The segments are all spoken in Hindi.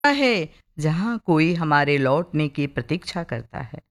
है जहाँ कोई हमारे लौटने की प्रतीक्षा करता है।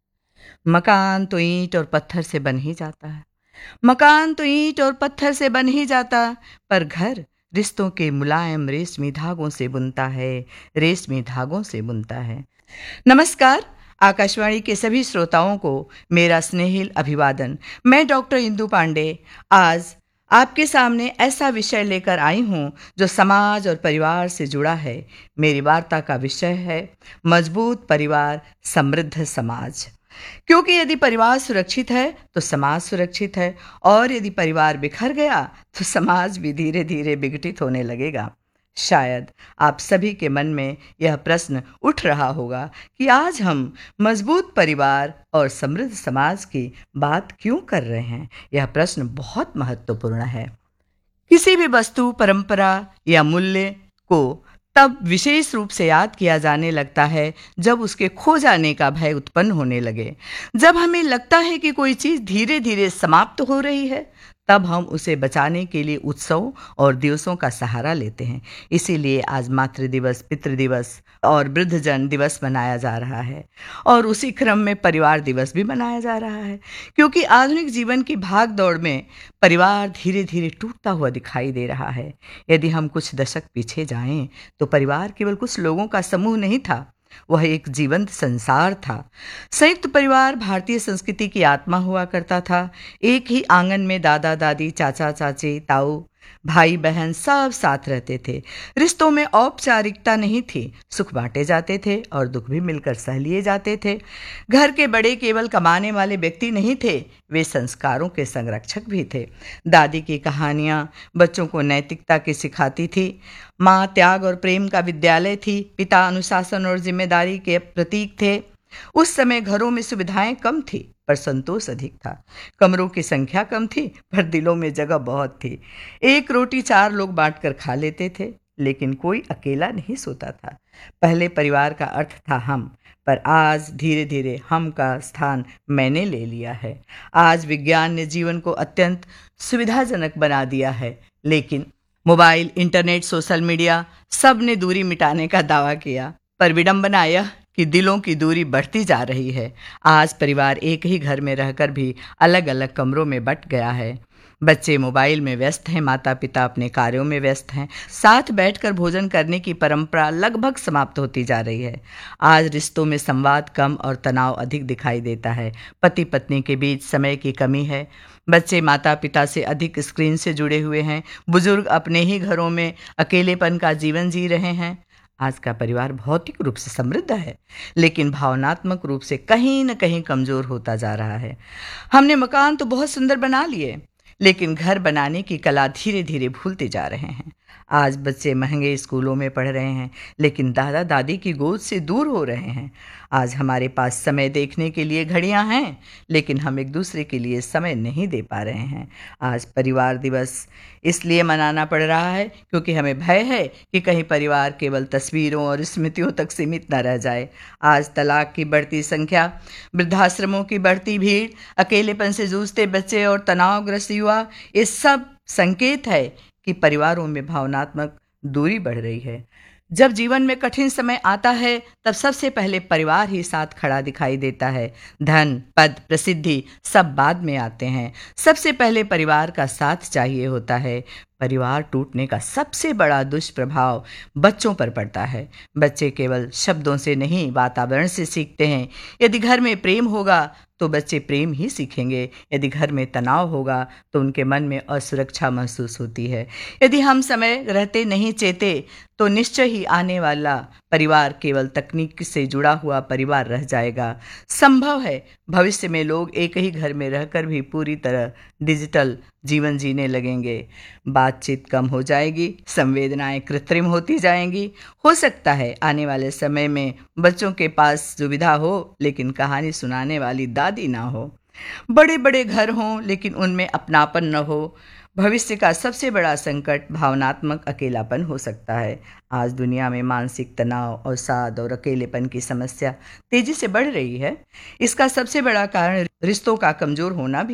मकान तो ईंट और पत्थर से बन ही जाता है। मकान तो ईंट और पत्थर से बन ही जाता, पर घर रिश्तों के मुलायम रेशमी धागों से बुनता है, रेशमी धागों से बुनता है। नमस्कार, आकाशवाणी के सभी श्रोताओं को मेरा स्नेहिल अभिवादन। मैं डॉक्टर इंदु पांडे आज आपके सामने ऐसा विषय लेकर आई हूँ जो समाज और परिवार से जुड़ा है। मेरी वार्ता का विषय है मजबूत परिवार, समृद्ध समाज। क्योंकि यदि परिवार सुरक्षित है तो समाज सुरक्षित है, और यदि परिवार बिखर गया तो समाज भी धीरे धीरे विघटित होने लगेगा। शायद आप सभी के मन में यह प्रश्न उठ रहा होगा कि आज हम मजबूत परिवार और समृद्ध समाज की बात क्यों कर रहे हैं। यह प्रश्न बहुत महत्वपूर्ण है। किसी भी वस्तु, परंपरा या मूल्य को तब विशेष रूप से याद किया जाने लगता है जब उसके खो जाने का भय उत्पन्न होने लगे। जब हमें लगता है कि कोई चीज धीरे धीरे समाप्त हो रही है, तब हम उसे बचाने के लिए उत्सव और दिवसों का सहारा लेते हैं। इसीलिए आज मातृ दिवस, पितृ दिवस और वृद्धजन दिवस मनाया जा रहा है, और उसी क्रम में परिवार दिवस भी मनाया जा रहा है। क्योंकि आधुनिक जीवन की भाग दौड़ में परिवार धीरे धीरे टूटता हुआ दिखाई दे रहा है। यदि हम कुछ दशक पीछे जाएं तो परिवार केवल कुछ लोगों का समूह नहीं था, वह एक जीवंत संसार था। संयुक्त परिवार भारतीय संस्कृति की आत्मा हुआ करता था। एक ही आंगन में दादा दादी, चाचा चाची, ताऊ, भाई बहन सब साथ रहते थे। रिश्तों में औपचारिकता नहीं थी, सुख बांटे जाते थे और दुख भी मिलकर सह लिए जाते थे। घर के बड़े केवल कमाने वाले व्यक्ति नहीं थे, वे संस्कारों के संरक्षक भी थे। दादी की कहानियां बच्चों को नैतिकता की सिखाती थी। माँ त्याग और प्रेम का विद्यालय थी। पिता अनुशासन और जिम्मेदारी के प्रतीक थे। उस समय घरों में सुविधाएं कम थी पर संतोष अधिक था। कमरों की संख्या कम थी पर दिलों में जगह बहुत थी। एक रोटी 4 लोग बांटकर खा लेते थे, लेकिन कोई अकेला नहीं सोता था। पहले परिवार का अर्थ था हम, पर आज धीरे धीरे हम का स्थान मैंने ले लिया है। आज विज्ञान ने जीवन को अत्यंत सुविधाजनक बना दिया है, लेकिन मोबाइल, इंटरनेट, सोशल मीडिया सब ने दूरी मिटाने का दावा किया। पर विडंबना यह कि दिलों की दूरी बढ़ती जा रही है। आज परिवार एक ही घर में रहकर भी अलग अलग कमरों में बंट गया है। बच्चे मोबाइल में व्यस्त हैं, माता पिता अपने कार्यों में व्यस्त हैं। साथ बैठकर भोजन करने की परंपरा लगभग समाप्त होती जा रही है। आज रिश्तों में संवाद कम और तनाव अधिक दिखाई देता है। पति पत्नी के बीच समय की कमी है। बच्चे माता पिता से अधिक स्क्रीन से जुड़े हुए हैं। बुजुर्ग अपने ही घरों में अकेलेपन का जीवन जी रहे हैं। आज का परिवार भौतिक रूप से समृद्ध है, लेकिन भावनात्मक रूप से कहीं न कहीं कमजोर होता जा रहा है। हमने मकान तो बहुत सुंदर बना लिए, लेकिन घर बनाने की कला धीरे धीरे भूलते जा रहे हैं। आज बच्चे महंगे स्कूलों में पढ़ रहे हैं, लेकिन दादा दादी की गोद से दूर हो रहे हैं। आज हमारे पास समय देखने के लिए घड़ियां हैं, लेकिन हम एक दूसरे के लिए समय नहीं दे पा रहे हैं। आज परिवार दिवस इसलिए मनाना पड़ रहा है क्योंकि हमें भय है कि कहीं परिवार केवल तस्वीरों और स्मृतियों तक सीमित न रह जाए। आज तलाक की बढ़ती संख्या, वृद्धाश्रमों की बढ़ती भीड़, अकेलेपन से जूझते बच्चे और तनावग्रस्त युवा, ये सब संकेत है कि परिवारों में भावनात्मक दूरी बढ़ रही है। जब जीवन में कठिन समय आता है, तब सबसे पहले परिवार ही साथ खड़ा दिखाई देता है। धन, पद, प्रसिद्धि सब बाद में आते हैं। सबसे पहले परिवार का साथ चाहिए होता है। परिवार टूटने का सबसे बड़ा दुष्प्रभाव बच्चों पर पड़ता है। बच्चे केवल शब्दों से नहीं, वातावरण से सीखते हैं। यदि घर में प्रेम होगा तो बच्चे प्रेम ही सीखेंगे। यदि घर में तनाव होगा तो उनके मन में असुरक्षा महसूस होती है। यदि हम समय रहते नहीं चेते तो निश्चय ही आने वाला परिवार केवल तकनीक से जुड़ा हुआ परिवार रह जाएगा। संभव है भविष्य में लोग एक ही घर में रहकर भी पूरी तरह डिजिटल जीवन जीने लगेंगे। बातचीत कम हो जाएगी, संवेदनाएं कृत्रिम होती जाएंगी। हो सकता है आने वाले समय में बच्चों के पास सुविधा हो, लेकिन कहानी सुनाने वाली दादी ना हो। बड़े बड़े घर हों, लेकिन उनमें अपनापन न हो। भविष्य का सबसे बड़ा संकट भावनात्मक अकेलापन हो सकता है। आज दुनिया में मानसिक तनाव, अवसाद और अकेलेपन की समस्या तेजी से बढ़ रही है। इसका सबसे बड़ा कारण रिश्तों का कमजोर होना भी है।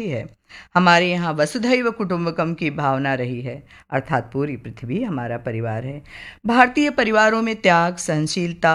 हमारे यहाँ वसुधैव कुटुंबकम की भावना रही है, अर्थात पूरी पृथ्वी हमारा परिवार है। भारतीय परिवारों में त्याग, सहनशीलता